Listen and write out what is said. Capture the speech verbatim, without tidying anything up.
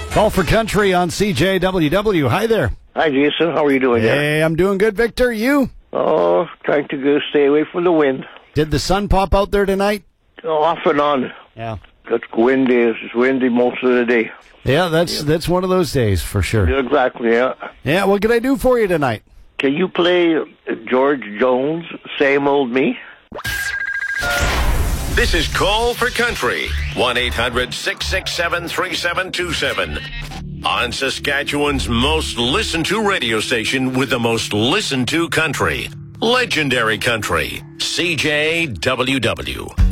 Call for Country on C J W W. Hi there. Hi, Jason. How are you doing? Hey, there? I'm doing good, Victor. You? Oh, trying to go stay away from the wind. Did the sun pop out there tonight? Oh, off and on. Yeah. It's windy. It's windy most of the day. Yeah, that's yeah. that's one of those days for sure. Yeah, exactly, yeah. Yeah, what can I do for you tonight? Can you play George Jones, Same Old Me? This is Call for Country, one eight hundred six six seven three seven two seven. On Saskatchewan's most listened to radio station with the most listened to country. Legendary Country, C J W W.